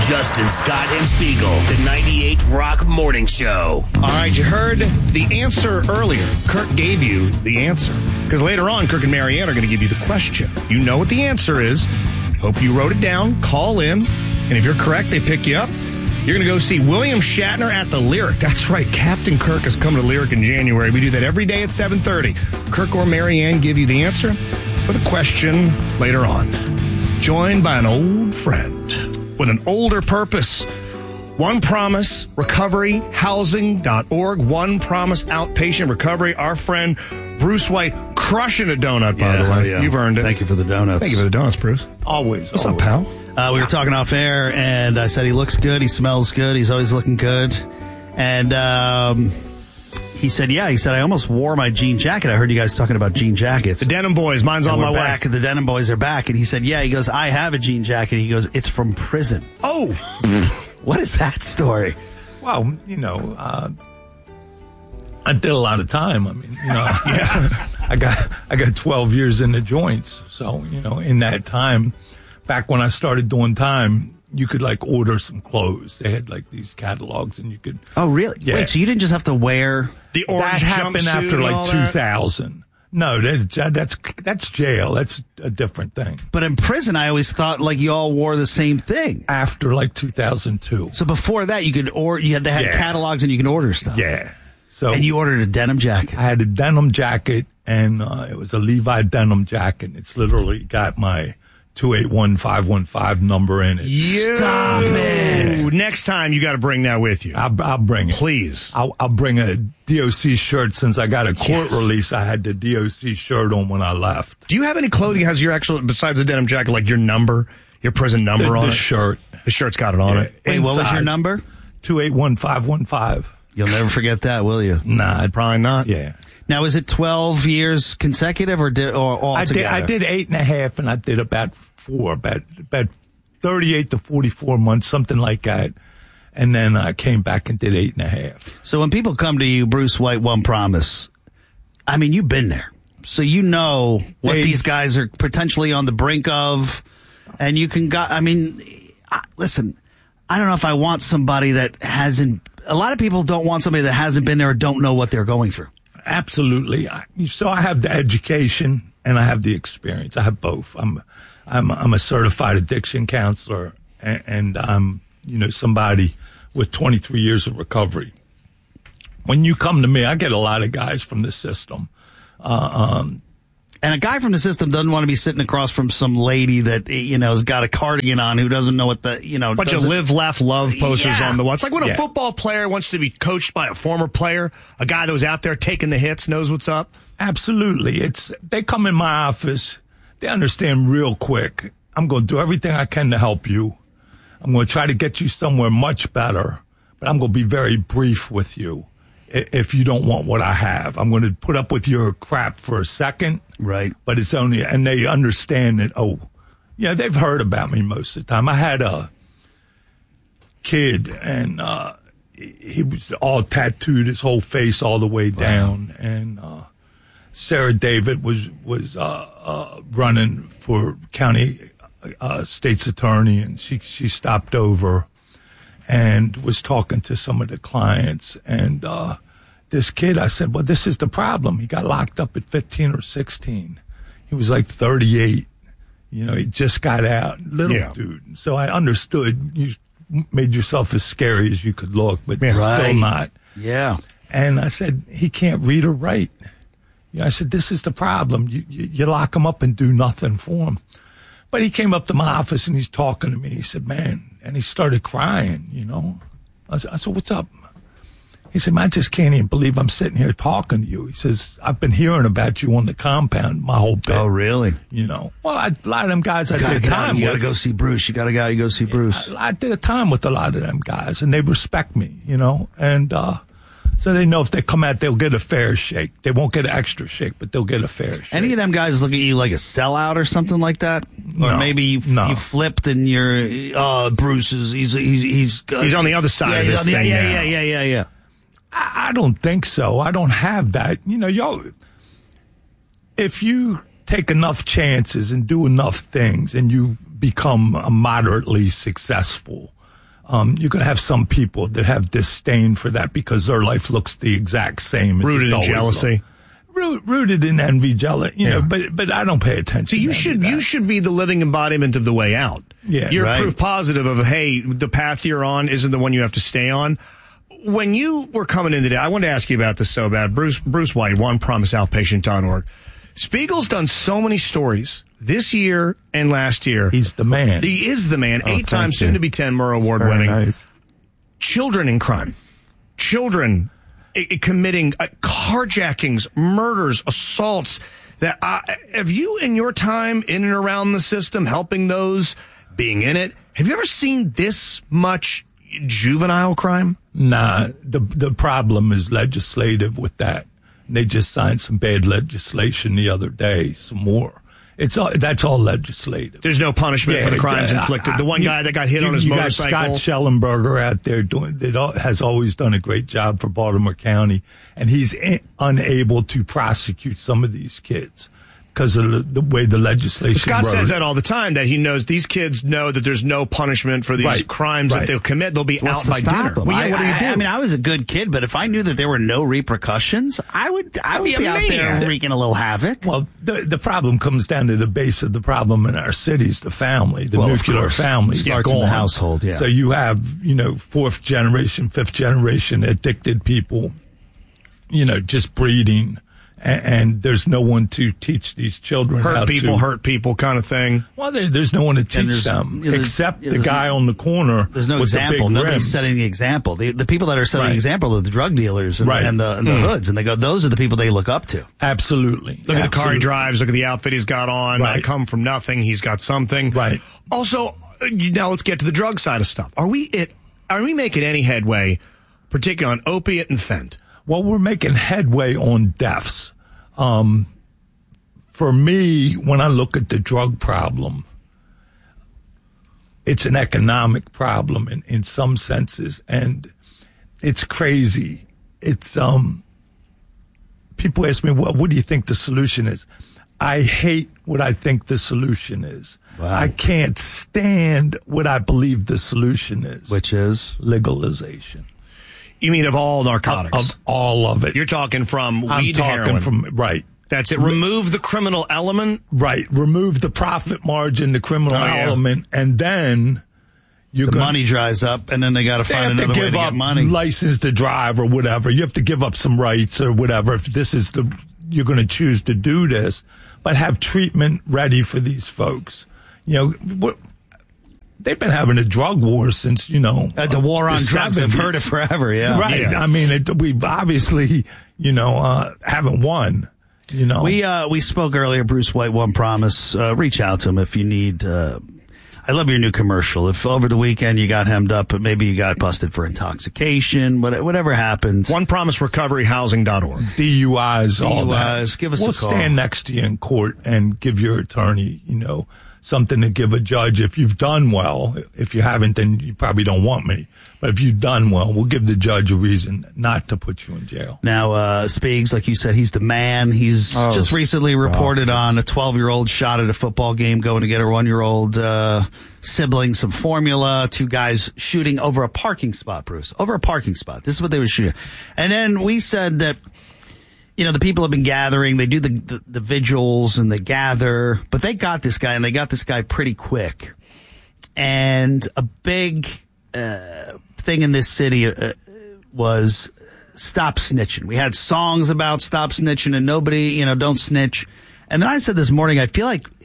Justin, Scott, and Spiegel, the 98 Rock Morning Show. All right, you heard the answer earlier. Kirk gave you the answer. Because later on, Kirk and Marianne are going to give you the question. You know what the answer is. Hope you wrote it down. Call in. And if you're correct, they pick you up. You're going to go see William Shatner at the Lyric. That's right. Captain Kirk is coming to Lyric in January. We do that every day at 7:30. Kirk or Marianne give you the answer for the question later on. Joined by an old friend with an older purpose. One Promise Recoveryhousing.org. One Promise Outpatient Recovery. Our friend Bruce White crushing a donut, by the way. Yeah. You've earned it. Thank you for the donuts. Thank you for the donuts, Bruce. Always. What's up, pal? We were talking off air, and I said he looks good, he smells good, he's always looking good. And he said, I almost wore my jean jacket. I heard you guys talking about jean jackets. The Denim Boys, mine's on my way. The Denim Boys are back. And he said, he goes, I have a jean jacket. He goes, it's from prison. Oh! What is that story? Well, I did a lot of time. I mean, I got 12 years in the joints. So, in that time, back when I started doing time, you could order some clothes. They had these catalogs, and you could. Oh, really? Yeah. Wait, so you didn't just have to wear the orange that happened after 2000. No, that's jail. That's a different thing. But in prison, I always thought you all wore the same thing. After 2002. So before that, they had catalogs and you could order stuff. Yeah. And you ordered a denim jacket. I had a denim jacket, and it was a Levi denim jacket. It's literally got my 281-515 number in it. Stop it. Next time, you got to bring that with you. I'll bring it. Please. I'll bring a DOC shirt. Since I got a court release, I had the DOC shirt on when I left. Do you have any clothing that has your actual, besides the denim jacket, your number, your prison number on it? The shirt. The shirt's got it on it. Wait, what was your number? 281-515. You'll never forget that, will you? Nah. Probably not. Yeah. Now, is it 12 years consecutive or altogether? I did 8.5, and I did about 38 to 44 months, something like that. And then I came back and did 8.5. So when people come to you, Bruce White, One Promise, I mean, you've been there. So you know what these guys are potentially on the brink of. And you can listen, I don't know if I want somebody that hasn't. A lot of people don't want somebody that hasn't been there or don't know what they're going through. Absolutely. So I have the education and I have the experience. I have both. I'm a certified addiction counselor, and I'm somebody with 23 years of recovery. When you come to me, I get a lot of guys from the system. And a guy from the system doesn't want to be sitting across from some lady that, has got a cardigan on who doesn't know what bunch of live, laugh, love posters on the wall. It's like when a Yeah. football player wants to be coached by a former player, a guy that was out there taking the hits, knows what's up. Absolutely. They come in my office. They understand real quick. I'm going to do everything I can to help you. I'm going to try to get you somewhere much better, but I'm going to be very brief with you. If you don't want what I have, I'm going to put up with your crap for a second. Right. But it's only, and they understand that, they've heard about me most of the time. I had a kid, and he was all tattooed, his whole face all the way down. Wow. And Sarah David was running for county state's attorney, and she stopped over and was talking to some of the clients. And this kid, I said, well, this is the problem. He got locked up at 15 or 16. He was 38. He just got out. Little dude. So I understood. You made yourself as scary as you could look, but still not. Yeah. And I said, he can't read or write. I said, this is the problem. You lock him up and do nothing for him. But he came up to my office and he's talking to me. He said, man, and he started crying, I said, what's up? He said, man, I just can't even believe I'm sitting here talking to you. He says, I've been hearing about you on the compound my whole bit. Oh, really? Well, a lot of them guys I did time with. You got to go see Bruce. You got to go see Bruce. I did a time with a lot of them guys, and they respect me, and so they know if they come out, they'll get a fair shake. They won't get an extra shake, but they'll get a fair shake. Any of them guys look at you like a sellout or something like that? Or No, maybe you flipped and you're, Bruce is, he's on the other side of this thing now. Yeah. I don't think so. I don't have that. If you take enough chances and do enough things and you become moderately successful, You're going to have some people that have disdain for that because their life looks the exact same. Rooted in jealousy. Rooted in envy, jealousy, you know, but I don't pay attention. So you should be the living embodiment of the way out. Yeah, you're right. proof positive of, hey, the path you're on isn't the one you have to stay on. When you were coming in today, I wanted to ask you about this so bad. Bruce White, OnePromiseOutpatient.org. Spiegel's done so many stories this year and last year. He's the man. He is the man. 8-time, soon to be 10 Murrow Award winning. Nice. Children in crime. Children committing carjackings, murders, assaults. That have you, in your time in and around the system, helping those, being in it, have you ever seen this much juvenile crime? Nah, the problem is legislative with that. They just signed some bad legislation the other day, some more. That's all legislative. There's no punishment for the crimes inflicted. The one guy that got hit on his motorcycle. Got Scott Schellenberger out there has always done a great job for Baltimore County, and he's unable to prosecute some of these kids because of the way the legislation Scott says that all the time, that he knows these kids know that there's no punishment for these crimes that they'll commit. They'll be out by dinner. Well, what do you do? I mean, I was a good kid, but if I knew that there were no repercussions, I would be out there wreaking a little havoc. Well, the problem comes down to the base of the problem in our cities, the family, the nuclear family. Starts in the household, yeah. So you have, 4th generation, 5th generation addicted people, just breeding. And there's no one to teach these children hurt people kind of thing. Well, there's no one to teach them except the guy on the corner. There's no with example. The big Nobody's rims. setting the example. The people that are setting the example are the drug dealers and the hoods, and they go, those are the people they look up to. Absolutely. Look at the car he drives. Look at the outfit he's got on. I come from nothing. He's got something. Right. Also, now let's get to the drug side of stuff. Are we making any headway, particularly on opiate and fent? Well, we're making headway on deaths. For me, when I look at the drug problem, it's an economic problem in some senses, and it's crazy. It's people ask me, what do you think the solution is? I hate what I think the solution is. Wow. I can't stand what I believe the solution is. Which is? Legalization. You mean of all narcotics? Of all of it. You're talking from weed to heroin. Right. That's it. Remove the criminal element. Right. Remove the profit margin, the criminal element, and then the money dries up, and then they got to find another way to get money. License to drive or whatever. You have to give up some rights or whatever if this is you're going to choose to do this, but have treatment ready for these folks. They've been having a drug war since, the war on drugs. I've heard it forever, yeah. Right. Yeah. I mean, we've obviously, haven't won, We spoke earlier, Bruce White, One Promise. Reach out to him if you need, I love your new commercial. If over the weekend you got hemmed up, but maybe you got busted for intoxication, whatever happened. OnePromiseRecoveryHousing.org. DUIs, all that. Give us a call. We'll stand next to you in court and give your attorney, something to give a judge. If you've done well, if you haven't, then you probably don't want me. But if you've done well, we'll give the judge a reason not to put you in jail. Now, Spiegs, like you said, he's the man. He's just recently reported on a 12-year-old shot at a football game going to get a 1-year-old sibling some formula. 2 guys shooting over a parking spot, Bruce. Over a parking spot. This is what they were shooting. And then we said that, the people have been gathering. They do the vigils and they gather, but they got this guy, and they got this guy pretty quick. And a big thing in this city was stop snitching. We had songs about stop snitching and nobody, don't snitch. And then I said this morning, I feel like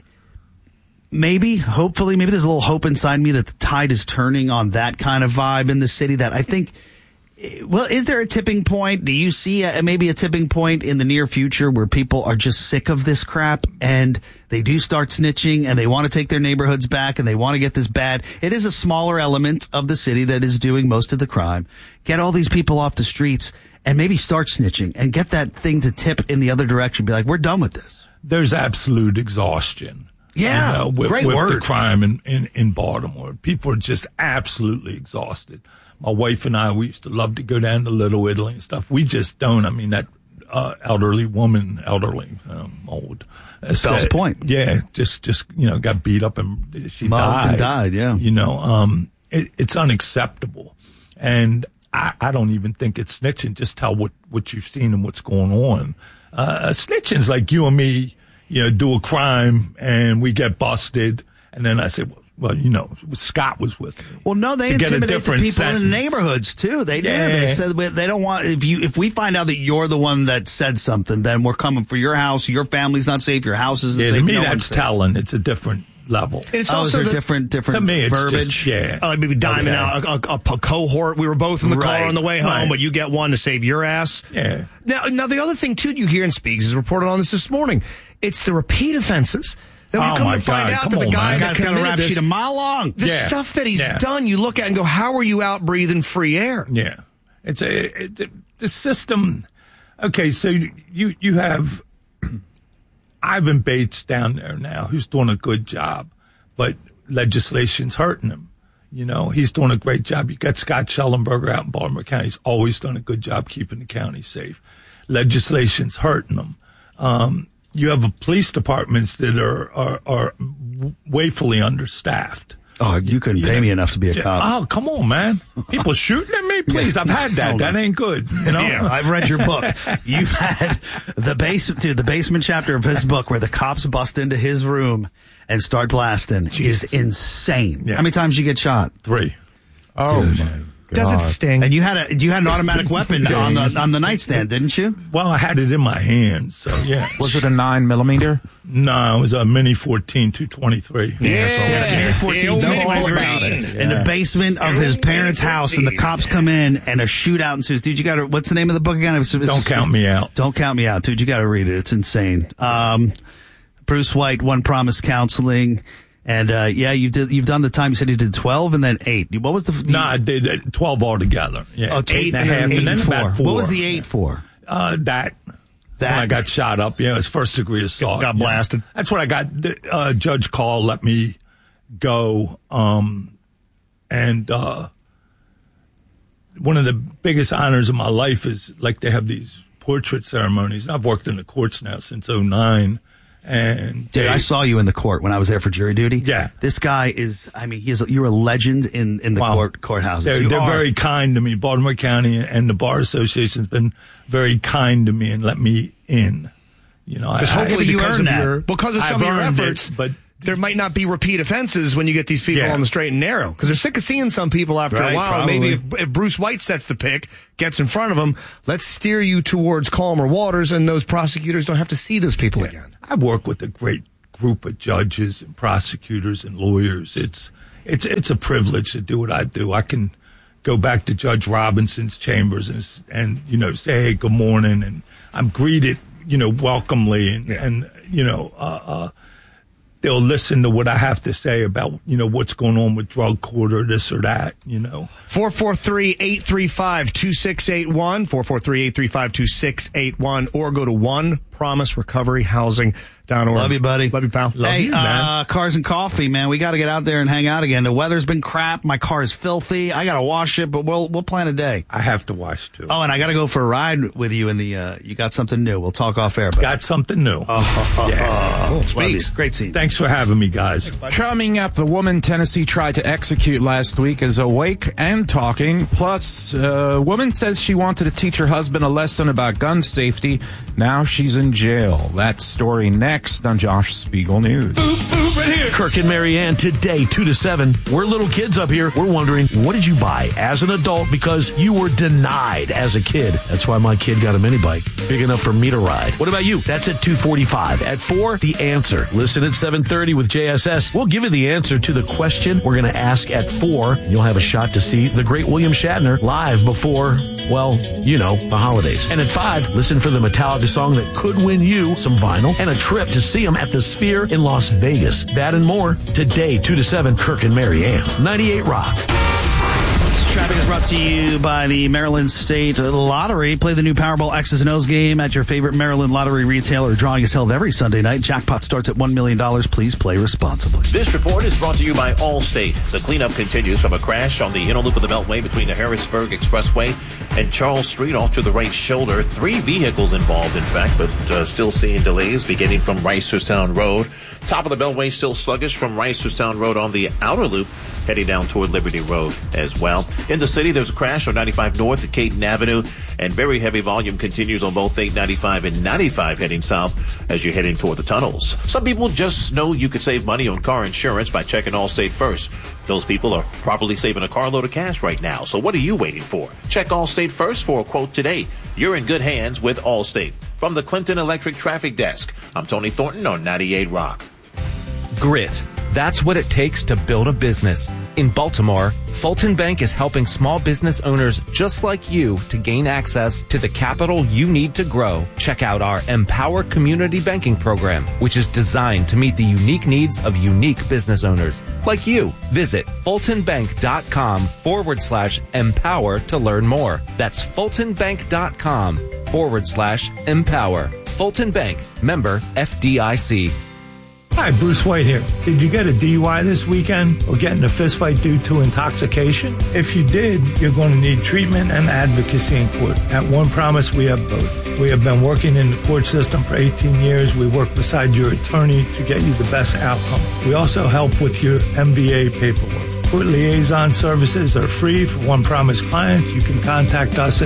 hopefully there's a little hope inside me that the tide is turning on that kind of vibe in the city that I think. Well, is there a tipping point? Do you see maybe a tipping point in the near future where people are just sick of this crap and they do start snitching and they want to take their neighborhoods back and they want to get this bad? It is a smaller element of the city that is doing most of the crime. Get all these people off the streets and maybe start snitching and get that thing to tip in the other direction. Be like, we're done with this. There's absolute exhaustion. Yeah, with word. The crime in Baltimore. People are just absolutely exhausted. My wife and I, we used to love to go down to Little Italy and stuff. We just don't. I mean, that elderly woman, old. Bell's Point. Yeah, just got beat up and she died. died. Yeah. it's unacceptable. And I don't even think it's snitching. Just tell what you've seen and what's going on. Snitching is like you and me, do a crime and we get busted. And then I say, well, Scott was with me. Well, no, they intimidate the people in the neighborhoods too. They do. They said they don't want, if we find out that you're the one that said something, then we're coming for your house. Your family's not safe. Your house isn't safe. To me, that's telling. It's a different level. And it's also different to me, it's verbiage. Just, maybe diming out a cohort. We were both in the car on the way home, but you get one to save your ass. Yeah. Now the other thing too you hear in Speaks is reported on this morning. It's the repeat offenses. Then we come to find out that the guy that got a rap sheet a mile long. The stuff that he's done, you look at and go, how are you out breathing free air? Yeah. It's the system. Okay, so you have Ivan Bates down there now, who's doing a good job, but legislation's hurting him. He's doing a great job. You got Scott Schellenberger out in Baltimore County. He's always done a good job keeping the county safe. Legislation's hurting him. You have police departments that are woefully understaffed. Oh, you couldn't pay me enough to be a cop. Oh, come on, man. People shooting at me? Please, I've had that. That ain't good. Yeah, I've read your book. You've had the basement chapter of his book where the cops bust into his room and start blasting is insane. Yeah. How many times did you get shot? 3. Oh, dude. my God. Does it sting? And you had an automatic weapon on the nightstand, didn't you? Well, I had it in my hand, so yeah. Was it a 9mm? No, it was a Mini 14 223. Mini 14 223 in the basement of his parents' house, and the cops come in and a shootout ensues. Dude, you got to. What's the name of the book again? Don't count me out. Don't count me out, dude. You got to read it. It's insane. Bruce White, One Promise Counseling. And, you've done the time. You said you did 12 and then 8. What was the... No, I did 12 altogether. Yeah. 8 and a half and then about 4. What was the 8 for? That. When I got shot up. Yeah, it was first degree assault. Got blasted. That's what I got. Judge Call let me go. And one of the biggest honors of my life is like they have these portrait ceremonies. I've worked in the courts now since 2009. And dude, I saw you in the court when I was there for jury duty. Yeah, this guy is. I mean, you're a legend in the courthouses. They're very kind to me. Baltimore County and the Bar Association's been very kind to me and let me in. Because hopefully you earn that. Because of some of your efforts, but there might not be repeat offenses when you get these people on the straight and narrow. Because they're sick of seeing some people after a while. Probably. Maybe if Bruce White sets the pick, gets in front of them, let's steer you towards calmer waters, and those prosecutors don't have to see those people again. I work with a great group of judges and prosecutors and lawyers. It's a privilege to do what I do. I can go back to Judge Robinson's chambers and say, hey, good morning, and I'm greeted, welcomely, and they'll listen to what I have to say about, what's going on with drug court or this or that, 443-835-2681, 443-835-2681, or go to onepromiserecoveryhousing.org. Love you, buddy. Love you, pal. Hey, Cars and Coffee, man. We got to get out there and hang out again. The weather's been crap. My car is filthy. I got to wash it, but we'll plan a day. I have to wash, too. Oh, and I got to go for a ride with you in the, you got something new. We'll talk off air. Buddy. Got something new. Cool. Speaks. Great scene. Thanks for having me, guys. Coming up, the woman Tennessee tried to execute last week is awake and talking. Plus, a woman says she wanted to teach her husband a lesson about gun safety. Now she's in jail. That story next on Josh Spiegel News. Right here. Kirk and Marianne today, 2 to 7. We're little kids up here. We're wondering, what did you buy as an adult because you were denied as a kid? That's why my kid got a mini bike, big enough for me to ride. What about you? That's at 2:45. At 4, the answer. Listen at 7:30 with JSS. We'll give you the answer to the question we're going to ask at 4. You'll have a shot to see the great William Shatner live before, the holidays. And at 5, listen for the Metallica song that could win you some vinyl and a trip to see them at the Sphere in Las Vegas. That and more today, 2 to 7, Kirk and Marianne. 98 Rock. Traffic is brought to you by the Maryland State Lottery. Play the new Powerball X's and O's game at your favorite Maryland lottery retailer. Drawing is held every Sunday night. Jackpot starts at $1 million. Please play responsibly. This report is brought to you by Allstate. The cleanup continues from a crash on the inner loop of the Beltway between the Harrisburg Expressway and Charles Street off to the right shoulder. 3 vehicles involved, in fact, but still seeing delays beginning from Reisterstown Road. Top of the Beltway still sluggish from Reisterstown Road on the outer loop, heading down toward Liberty Road as well. In the city, there's a crash on 95 North at Caden Avenue, and very heavy volume continues on both 895 and 95 heading south as you're heading toward the tunnels. Some people just know you could save money on car insurance by checking Allstate first. Those people are probably saving a carload of cash right now. So what are you waiting for? Check Allstate first for a quote today. You're in good hands with Allstate. From the Clinton Electric Traffic Desk, I'm Tony Thornton on 98 Rock. Grit. That's what it takes to build a business. In Baltimore, Fulton Bank is helping small business owners just like you to gain access to the capital you need to grow. Check out our Empower Community Banking Program, which is designed to meet the unique needs of unique business owners like you. Visit fultonbank.com/empower to learn more. That's fultonbank.com/empower. Fulton Bank, member FDIC. Hi, Bruce White here. Did you get a DUI this weekend or get in a fistfight due to intoxication? If you did, you're going to need treatment and advocacy in court. At One Promise, we have both. We have been working in the court system for 18 years. We work beside your attorney to get you the best outcome. We also help with your MVA paperwork. Court liaison services are free for One Promise clients. You can contact us at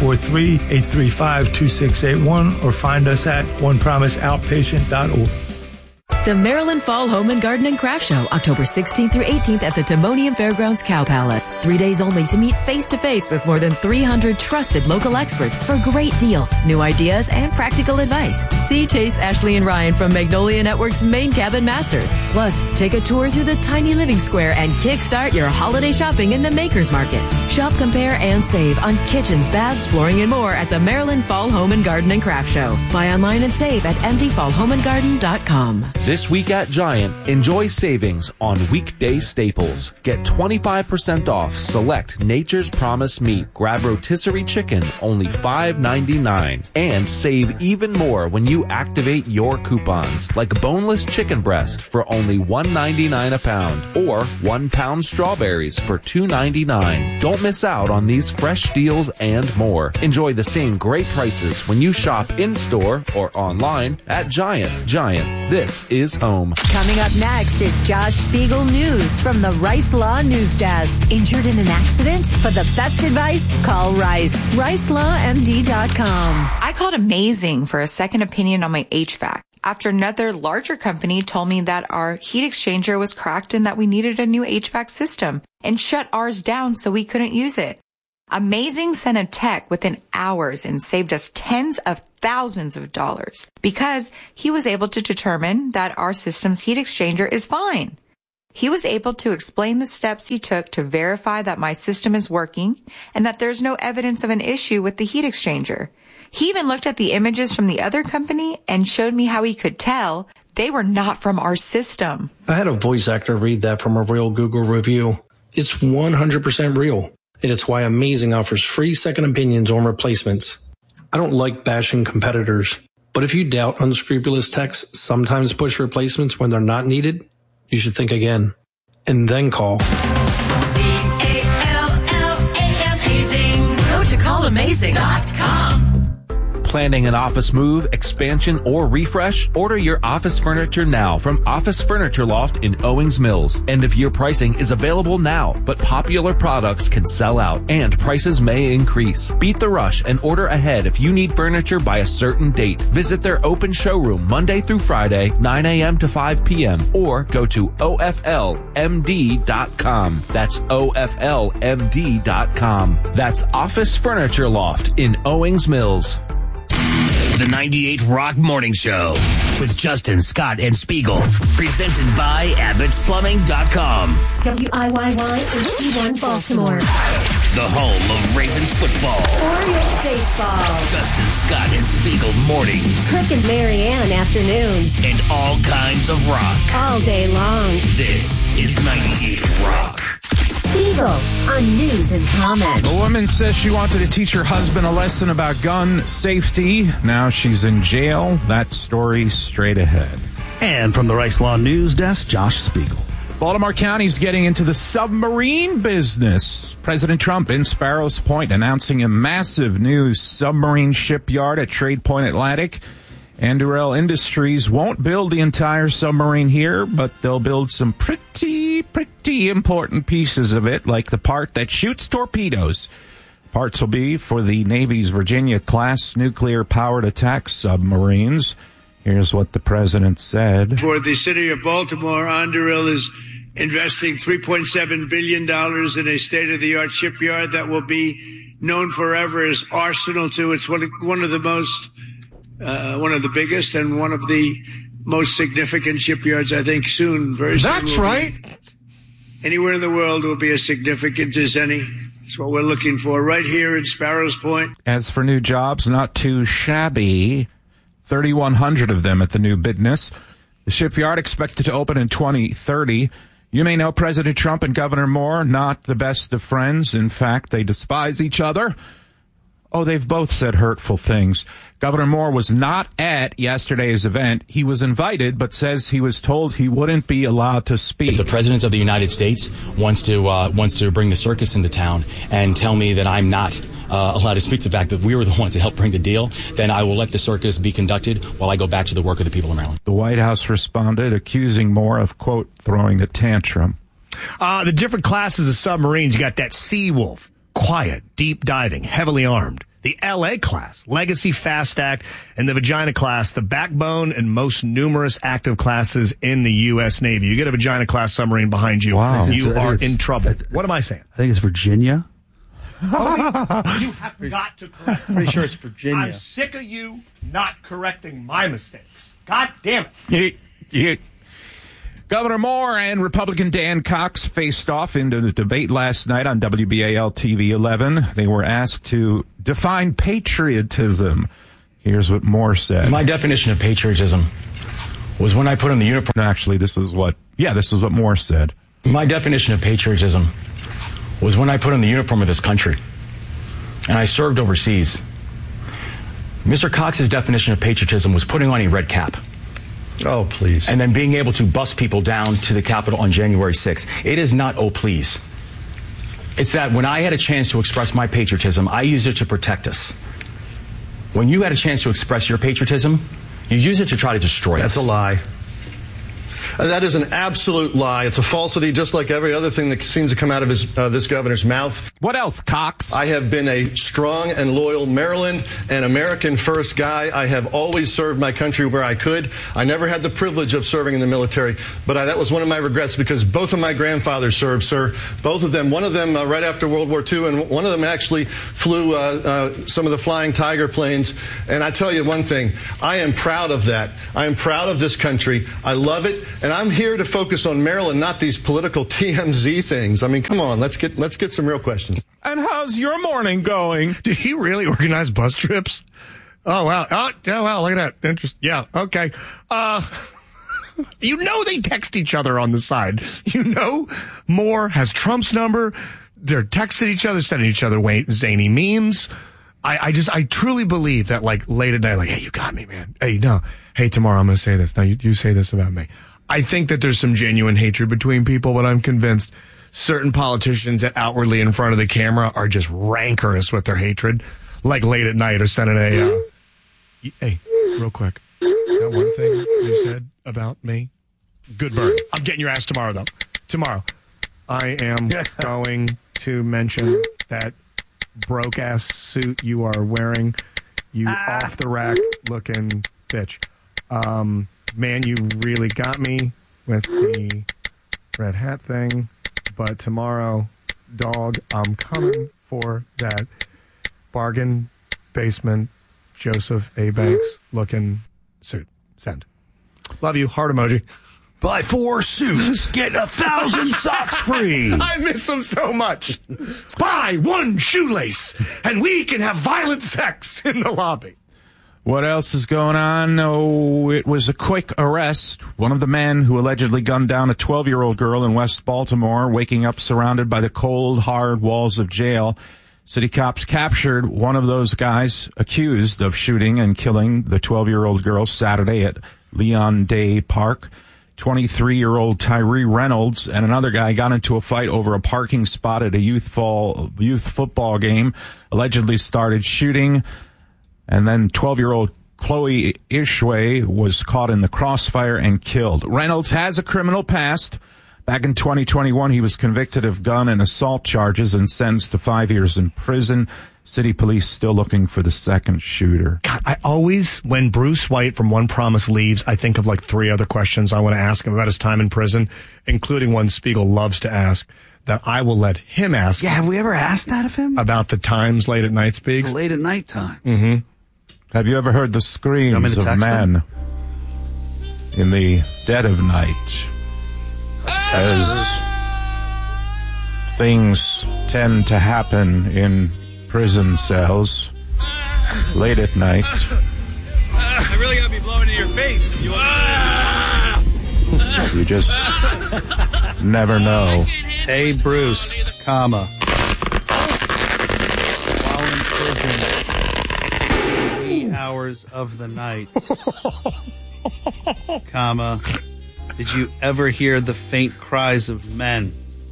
443-835-2681 or find us at onepromiseoutpatient.org. The Maryland Fall Home and Garden and Craft Show, October 16th through 18th at the Timonium Fairgrounds Cow Palace. 3 days only to meet face-to-face with more than 300 trusted local experts for great deals, new ideas, and practical advice. See Chase, Ashley, and Ryan from Magnolia Network's Main Cabin Masters. Plus, take a tour through the tiny living square and kickstart your holiday shopping in the Makers Market. Shop, compare, and save on kitchens, baths, flooring, and more at the Maryland Fall Home and Garden and Craft Show. Buy online and save at mdfallhomeandgarden.com. This week at Giant, enjoy savings on weekday staples. Get 25% off select Nature's Promise meat. Grab rotisserie chicken, only $5.99. And save even more when you activate your coupons, like boneless chicken breast for only $1.99 a pound, or 1 pound strawberries for $2.99. Don't miss out on these fresh deals and more. Enjoy the same great prices when you shop in-store or online at Giant. Giant, this is home. Coming up next is Josh Spiegel News from the Rice Law News Desk. Injured in an accident? For the best advice, call Rice. RiceLawMD.com. I called Amazing for a second opinion on my HVAC after another larger company told me that our heat exchanger was cracked and that we needed a new HVAC system and shut ours down so we couldn't use it. Amazing sent a tech within hours and saved us tens of thousands of dollars because he was able to determine that our system's heat exchanger is fine. He was able to explain the steps he took to verify that my system is working and that there's no evidence of an issue with the heat exchanger. He even looked at the images from the other company and showed me how he could tell they were not from our system. I had a voice actor read that from a real Google review. It's 100% real. And it's why Amazing offers free second opinions on replacements. I don't like bashing competitors, but if you doubt unscrupulous techs sometimes push replacements when they're not needed, you should think again. And then call. CALLAMAZING. Go to callamazing.com. Planning an office move, expansion, or refresh? Order your office furniture now from Office Furniture Loft in Owings Mills. End-of-year pricing is available now, but popular products can sell out and prices may increase. Beat the rush and order ahead if you need furniture by a certain date. Visit their open showroom Monday through Friday, 9 a.m. to 5 p.m. or go to OFLMD.com. That's OFLMD.com. That's Office Furniture Loft in Owings Mills. The 98 Rock Morning Show with Justin, Scott, and Spiegel. Presented by Abbott'sPlumbing.com. WIYY HD1 Baltimore. The home of Ravens football. Orioles baseball. Justin, Scott, and Spiegel mornings. Kirk and Marianne afternoons. And all kinds of rock. All day long. This is 98 Rock. Spiegel on news and comment. A woman says she wanted to teach her husband a lesson about gun safety. Now she's in jail. That story straight ahead. And from the Rice Law News Desk, Josh Spiegel. Baltimore County's getting into the submarine business. President Trump in Sparrows Point announcing a massive new submarine shipyard at Trade Point Atlantic. Anduril Industries won't build the entire submarine here, but they'll build some pretty important pieces of it, like the part that shoots torpedoes. Parts will be for the Navy's Virginia-class nuclear-powered attack submarines. Here's what the president said. For the city of Baltimore, Anduril is investing $3.7 billion in a state-of-the-art shipyard that will be known forever as Arsenal 2. It's one of the biggest and one of the most significant shipyards, I think, very soon. That's right. Anywhere in the world will be as significant as any. That's what we're looking for right here in Sparrows Point. As for new jobs, not too shabby. 3,100 of them at the new business. The shipyard expected to open in 2030. You may know President Trump and Governor Moore, not the best of friends. In fact, they despise each other. Oh, they've both said hurtful things. Governor Moore was not at yesterday's event. He was invited, but says he was told he wouldn't be allowed to speak. If the President of the United States wants to bring the circus into town and tell me that I'm not allowed to speak to the fact that we were the ones that helped bring the deal, then I will let the circus be conducted while I go back to the work of the people of Maryland. The White House responded, accusing Moore of, quote, throwing a tantrum. The different classes of submarines, you got that Seawolf, quiet, deep diving, heavily armed. The LA class, Legacy Fast Act, and the Vagina class, the backbone and most numerous active classes in the U.S. Navy. You get a Vagina class submarine behind you, you are in trouble. What am I saying? I think it's Virginia. You have got to correct. Pretty sure it's Virginia. I'm sick of you not correcting my mistakes. God damn it. Governor Moore and Republican Dan Cox faced off in a debate last night on WBAL TV 11. They were asked to define patriotism. Here's what Moore said. My definition of patriotism was when I put on the uniform. Actually, this is what Moore said. My definition of patriotism was when I put on the uniform of this country and I served overseas. Mr. Cox's definition of patriotism was putting on a red cap. Oh, please. And then being able to bus people down to the Capitol on January 6th. It is not, oh, please. It's that when I had a chance to express my patriotism, I used it to protect us. When you had a chance to express your patriotism, you use it to try to destroy us. That's a lie. That is an absolute lie. It's a falsity, just like every other thing that seems to come out of this governor's mouth. What else, Cox? I have been a strong and loyal Maryland and American first guy. I have always served my country where I could. I never had the privilege of serving in the military, but that was one of my regrets because both of my grandfathers served, sir. Both of them. One of them right after World War II, and one of them actually flew some of the Flying Tiger planes. And I tell you one thing, I am proud of that. I am proud of this country. I love it. And I'm here to focus on Maryland, not these political TMZ things. I mean, come on, let's get some real questions. And how's your morning going? Did he really organize bus trips? Oh, wow. Oh, yeah, wow, look at that. Interesting. Yeah, okay. You know they text each other on the side. You know Moore has Trump's number. They're texting each other, sending each other zany memes. I truly believe that, like, late at night, like, hey, you got me, man. Hey, no. Hey, tomorrow I'm going to say this. No, you say this about me. I think that there's some genuine hatred between people, but I'm convinced certain politicians that outwardly in front of the camera are just rancorous with their hatred, like late at night or sending hey, real quick. That one thing you said about me? Good burn. I'm getting your ass tomorrow, though. Tomorrow. I am going to mention that broke-ass suit you are wearing, you off-the-rack looking bitch. Man, you really got me with the red hat thing, but tomorrow, dog, I'm coming for that bargain basement Joseph A. Banks looking suit. Send. Love you. Heart emoji. Buy 4 suits, get 1,000 socks free. I miss them so much. Buy 1 shoelace, and we can have violent sex in the lobby. What else is going on? Oh, it was a quick arrest. One of the men who allegedly gunned down a 12-year-old girl in West Baltimore, waking up surrounded by the cold, hard walls of jail. City cops captured one of those guys accused of shooting and killing the 12-year-old girl Saturday at Leon Day Park. 23-year-old Tyree Reynolds and another guy got into a fight over a parking spot at a youth football game, allegedly started shooting. And then 12-year-old Chloe Ishwe was caught in the crossfire and killed. Reynolds has a criminal past. Back in 2021, he was convicted of gun and assault charges and sentenced to 5 years in prison. City police still looking for the second shooter. God, I always, when Bruce White from One Promise leaves, I think of like 3 other questions I want to ask him about his time in prison, including one Spiegel loves to ask that I will let him ask. Yeah, have we ever asked that of him? About the times late at night, Spiegs? Late at night time. Mm-hmm. Have you ever heard the screams of men in the dead of night? As things tend to happen in prison cells late at night. I really gotta be blowing in your face. You just never know. Hey, Bruce, comma. While in prison, 3 hours of the night, comma, did you ever hear the faint cries of men?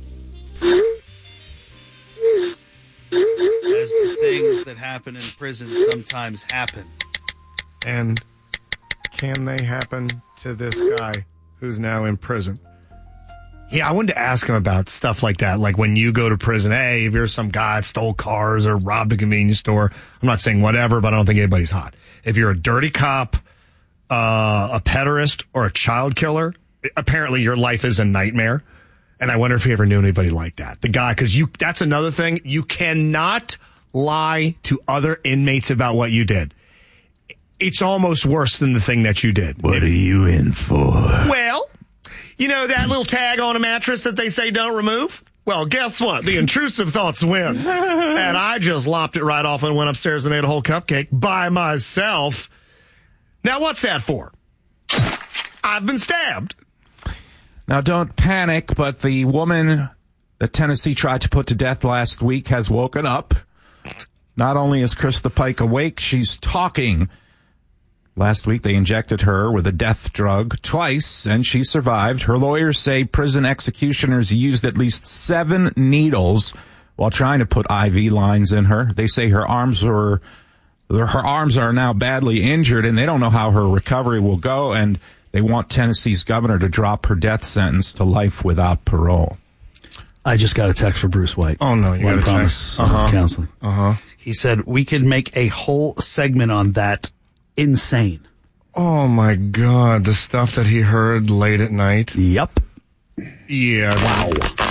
As the things that happen in prison sometimes happen. And can they happen to this guy who's now in prison? Yeah, I wanted to ask him about stuff like that. Like when you go to prison, hey, if you're some guy that stole cars or robbed a convenience store, I'm not saying whatever, but I don't think anybody's hot. If you're a dirty cop, a pederast, or a child killer, apparently your life is a nightmare. And I wonder if he ever knew anybody like that. The guy, because that's another thing. You cannot lie to other inmates about what you did. It's almost worse than the thing that you did. What are you in for? Well, you know that little tag on a mattress that they say don't remove? Well, guess what? The intrusive thoughts win. And I just lopped it right off and went upstairs and ate a whole cupcake by myself. Now, what's that for? I've been stabbed. Now, don't panic, but the woman that Tennessee tried to put to death last week has woken up. Not only is Krista Pike awake, she's talking. Last week, they injected her with a death drug twice, and she survived. Her lawyers say prison executioners used at least 7 needles while trying to put IV lines in her. They say her arms are now badly injured, and they don't know how her recovery will go, and they want Tennessee's governor to drop her death sentence to life without parole. I just got a text for Bruce White. Oh, no, you got a Promise text. Counseling. He said, we could make a whole segment on that. Insane. Oh, my God. The stuff that he heard late at night. Yep. Yeah. Wow.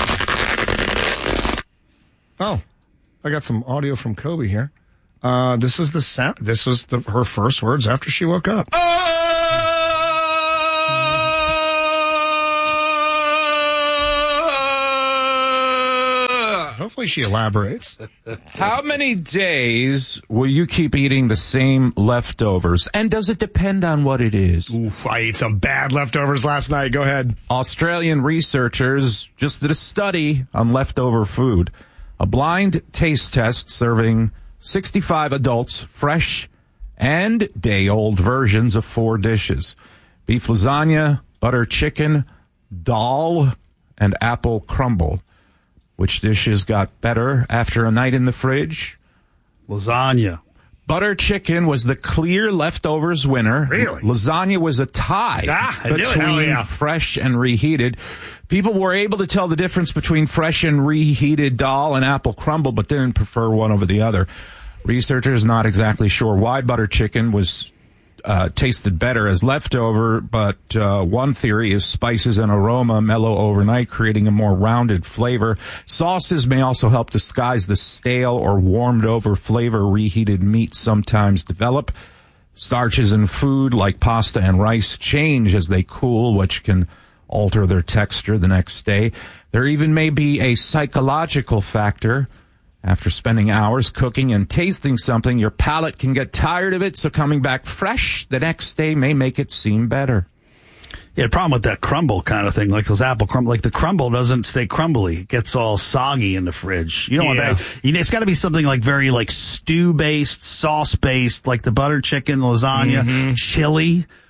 Oh, I got some audio from Kobe here. This was the sound. This was her first words after she woke up. Hopefully she elaborates. How many days will you keep eating the same leftovers? And does it depend on what it is? Oof, I ate some bad leftovers last night. Go ahead. Australian researchers just did a study on leftover food. A blind taste test serving 65 adults fresh and day-old versions of 4 dishes. Beef lasagna, butter chicken, dal, and apple crumble. Which dishes got better after a night in the fridge? Lasagna. Butter chicken was the clear leftovers winner. Really? Lasagna was a tie between fresh and reheated. People were able to tell the difference between fresh and reheated dal and apple crumble, but didn't prefer one over the other. Researchers not exactly sure why butter chicken was tasted better as leftover, but one theory is spices and aroma mellow overnight, creating a more rounded flavor. Sauces may also help disguise the stale or warmed over flavor reheated meat sometimes develop. Starches in food like pasta and rice change as they cool, which can alter their texture the next day. There even may be a psychological factor. After spending hours cooking and tasting something, your palate can get tired of it, so coming back fresh the next day may make it seem better. Yeah, the problem with that crumble kind of thing, like those apple crumble, like the crumble doesn't stay crumbly. It gets all soggy in the fridge. You don't want that. It's got to be something like very like stew-based, sauce-based, like the butter chicken, lasagna, chili,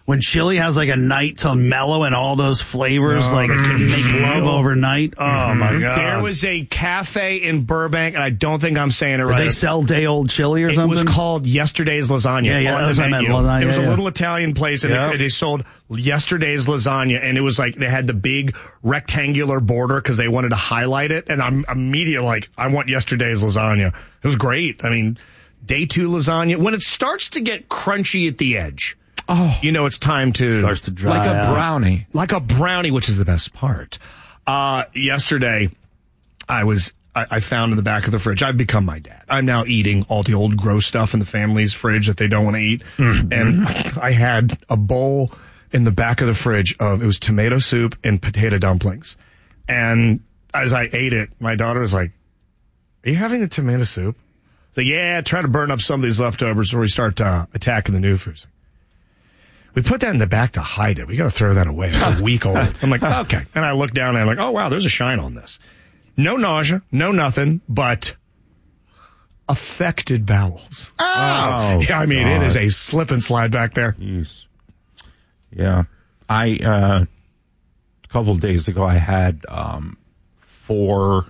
When chili has like a night to mellow and all those flavors, like it can make love overnight. Oh, my God. There was a cafe in Burbank, and I don't think I'm saying it right. Did they sell day-old chili or something? It was called Yesterday's Lasagna. Yeah, that's what I meant, lasagna. It was a little Italian place, and they sold Yesterday's Lasagna, and it was like they had the big rectangular border because they wanted to highlight it, and I'm immediately like, I want Yesterday's Lasagna. It was great. I mean, day 2 lasagna, when it starts to get crunchy at the edge, it's time to... Starts to dry like out. a brownie. Like a brownie, which is the best part. Yesterday, I found in the back of the fridge, I've become my dad. I'm now eating all the old gross stuff in the family's fridge that they don't want to eat. Mm-hmm. And I had a bowl in the back of the fridge it was tomato soup and potato dumplings. And as I ate it, my daughter was like, "Are you having the tomato soup?" So yeah, try to burn up some of these leftovers before we start attacking the new foods. We put that in the back to hide it. We got to throw that away. It's a week old. I'm like, okay. And I look down and I'm like, oh, wow, there's a shine on this. No nausea, no nothing, but affected bowels. Oh, yeah, I mean, it is a slip and slide back there. Jeez. Yeah. A couple of days ago, I had 4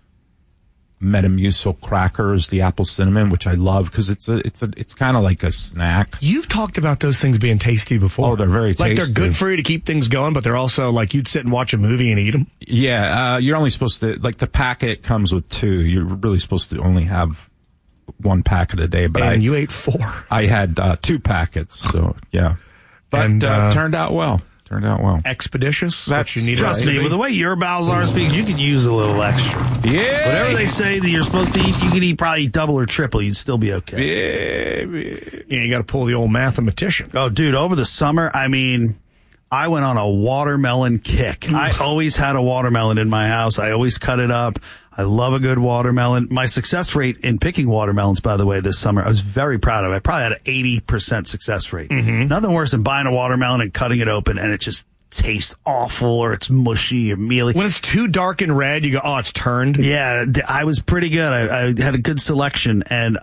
Metamucil crackers, the apple cinnamon, which I love because it's kind of like a snack. You've talked about those things being tasty before. Oh, they're very tasty. Like they're good for you to keep things going, but they're also like you'd sit and watch a movie and eat them. Yeah, you're only supposed to, like the packet comes with 2. You're really supposed to only have 1 packet a day. But you ate 4. I had 2 packets, so yeah. But turned out well. Expeditious. That's what you need. Trust me, with the way your bowels are, you could use a little extra. Yeah. Whatever they say that you're supposed to eat, you could eat probably double or triple. You'd still be okay. Yeah, you got to pull the old mathematician. Oh, dude, over the summer, I mean, I went on a watermelon kick. I always had a watermelon in my house. I always cut it up. I love a good watermelon. My success rate in picking watermelons, by the way, this summer, I was very proud of. I probably had an 80% success rate. Mm-hmm. Nothing worse than buying a watermelon and cutting it open and it just tastes awful or it's mushy or mealy. When it's too dark and red, you go, oh, it's turned. Yeah, I was pretty good. I had a good selection and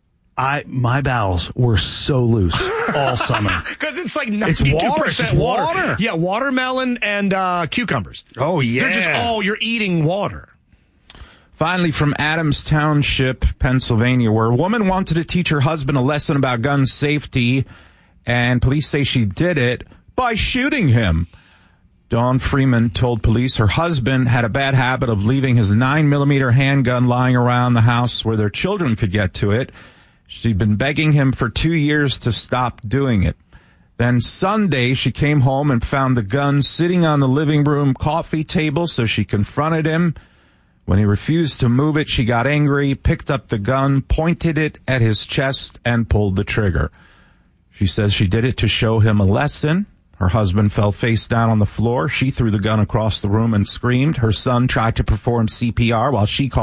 my bowels were so loose all summer. Because it's like 92% water. Yeah, watermelon and cucumbers. Oh, yeah. They're just you're eating water. Finally, from Adams Township, Pennsylvania, where a woman wanted to teach her husband a lesson about gun safety, and police say she did it by shooting him. Dawn Freeman told police her husband had a bad habit of leaving his 9mm handgun lying around the house where their children could get to it. She'd been begging him for 2 years to stop doing it. Then Sunday, she came home and found the gun sitting on the living room coffee table, so she confronted him. When he refused to move it, she got angry, picked up the gun, pointed it at his chest, and pulled the trigger. She says she did it to show him a lesson. Her husband fell face down on the floor. She threw the gun across the room and screamed. Her son tried to perform CPR while she called